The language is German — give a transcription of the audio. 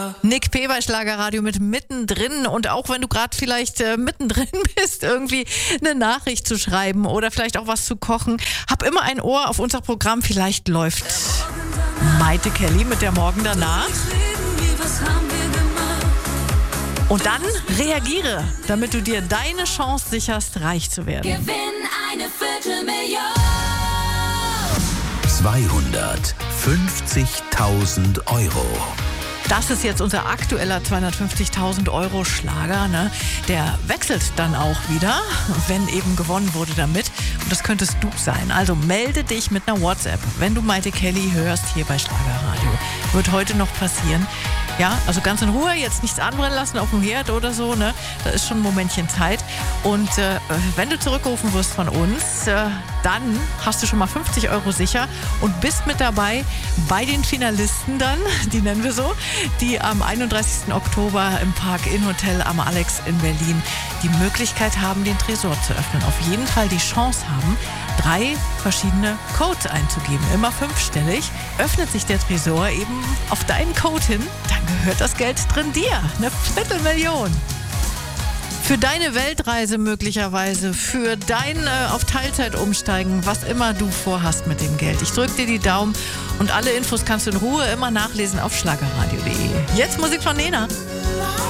Nick P. bei Schlagerradio mit Mittendrin, und auch wenn du gerade vielleicht mittendrin bist, irgendwie eine Nachricht zu schreiben oder vielleicht auch was zu kochen, hab immer ein Ohr auf unser Programm, vielleicht läuft Maite Kelly mit der Morgen danach. Und dann reagiere, damit du dir deine Chance sicherst, reich zu werden. Gewinn eine Viertelmillion. 250.000 Euro. Das ist jetzt unser aktueller 250.000 Euro Schlager, ne? Der wechselt dann auch wieder, wenn eben gewonnen wurde damit. Und das könntest du sein. Also melde dich mit einer WhatsApp, wenn du Maite Kelly hörst hier bei Schlagerradio. Wird heute noch passieren. Ja, also ganz in Ruhe, jetzt nichts anbrennen lassen auf dem Herd oder so, ne? Da ist schon ein Momentchen Zeit. Und wenn du zurückgerufen wirst von uns, dann hast du schon mal 50 Euro sicher und bist mit dabei bei den Finalisten dann, die nennen wir so, die am 31. Oktober im Park Inn Hotel am Alex in Berlin die Möglichkeit haben, den Tresor zu öffnen. Auf jeden Fall die Chance haben, 3 verschiedene Codes einzugeben, immer 5-stellig. Öffnet sich der Tresor eben auf deinen Code hin, dann gehört das Geld drin dir. Eine Viertelmillion. Für deine Weltreise möglicherweise, für dein auf Teilzeit umsteigen, was immer du vorhast mit dem Geld. Ich drücke dir die Daumen und alle Infos kannst du in Ruhe immer nachlesen auf schlagerradio.de. Jetzt Musik von Nena.